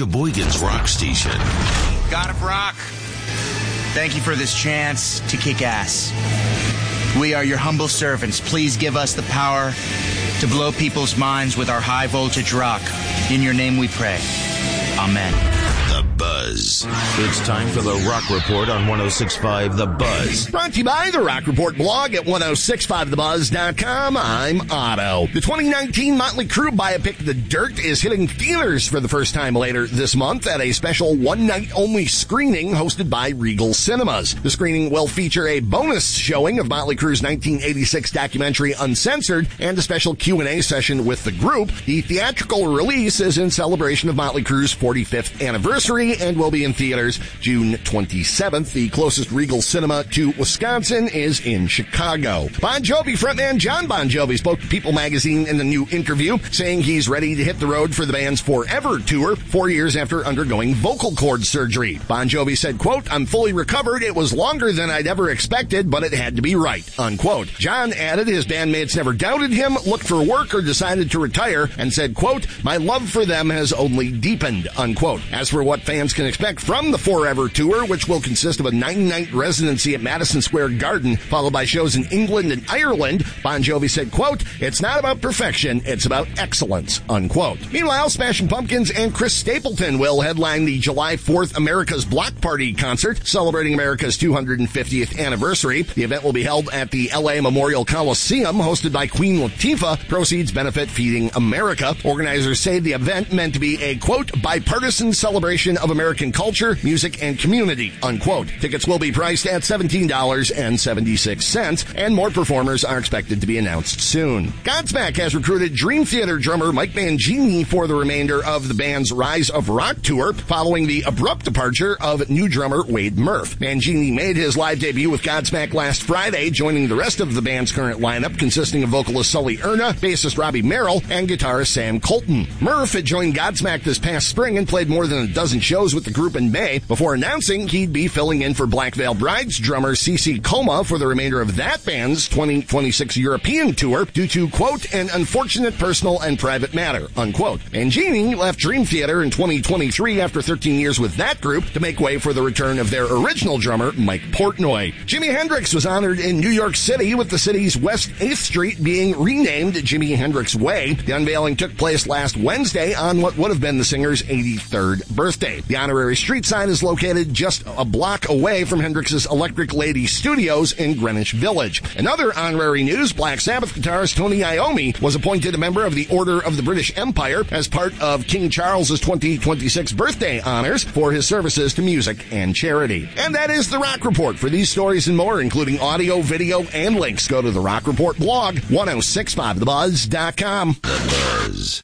Sheboygan's rock station. God of Rock, thank you for this chance to kick ass. We are your humble servants. Please give us the power to blow people's minds with our high voltage rock. In your name we pray. Amen. The Buzz. It's time for the Rock Report on 106.5 The Buzz. Brought to you by the Rock Report blog at 1065thebuzz.com. I'm Otto. The 2019 Motley Crue biopic The Dirt is hitting theaters for the first time later this month at a special one-night-only screening hosted by Regal Cinemas. The screening will feature a bonus showing of Motley Crue's 1986 documentary Uncensored and a special Q&A session with the group. The theatrical release is in celebration of Motley Crue's 45th anniversary and will be in theaters June 27th. The closest Regal Cinema to Wisconsin is in Chicago. Bon Jovi frontman John Bon Jovi spoke to People magazine in a new interview, saying he's ready to hit the road for the band's Forever tour 4 years after undergoing vocal cord surgery. Bon Jovi said, quote, "I'm fully recovered. It was longer than I'd ever expected, but it had to be right," unquote. John added his bandmates never doubted him, looked for work, or decided to retire, and said, quote, "My love for them has only deepened," unquote. As for what fans can expect from the Forever tour, which will consist of a 9-night residency at Madison Square Garden, followed by shows in England and Ireland, Bon Jovi said, quote, "It's not about perfection, it's about excellence," unquote. Meanwhile, Smashing Pumpkins and Chris Stapleton will headline the July 4th America's Block Party concert, celebrating America's 250th anniversary. The event will be held at the LA Memorial Coliseum, hosted by Queen Latifah. Proceeds benefit Feeding America. Organizers say the event meant to be a, quote, "bipartisan celebration of American culture, music, and community," unquote. Tickets will be priced at $17.76, and more performers are expected to be announced soon. Godsmack has recruited Dream Theater drummer Mike Mangini for the remainder of the band's Rise of Rock tour, following the abrupt departure of new drummer Wade Murph. Mangini made his live debut with Godsmack last Friday, joining the rest of the band's current lineup, consisting of vocalist Sully Erna, bassist Robbie Merrill, and guitarist Sam Colton. Murph had joined Godsmack this past spring and played more than a dozen shows with the group in May, before announcing he'd be filling in for Black Veil Brides drummer CeCe Coma for the remainder of that band's 2026 European tour due to, quote, "an unfortunate personal and private matter," unquote. Mangini left Dream Theater in 2023 after 13 years with that group to make way for the return of their original drummer, Mike Portnoy. Jimi Hendrix was honored in New York City, with the city's West 8th Street being renamed Jimi Hendrix Way. The unveiling took place last Wednesday on what would have been the singer's 83rd birthday. The honorary street sign is located just a block away from Hendrix's Electric Lady Studios in Greenwich Village. In other honorary news, Black Sabbath guitarist Tony Iommi was appointed a member of the Order of the British Empire as part of King Charles's 2026 birthday honors for his services to music and charity. And that is the Rock Report. For these stories and more, including audio, video, and links, go to the Rock Report blog, 1065thebuzz.com. The Buzz.